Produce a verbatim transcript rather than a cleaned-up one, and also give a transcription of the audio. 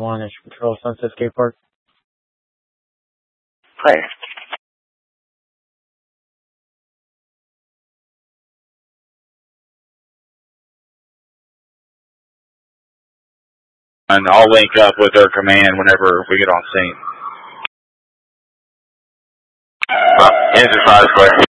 One is Patrol Sunset Skate Park. Player. And I'll link up with their command whenever we get on scene. Uh, Engine five square.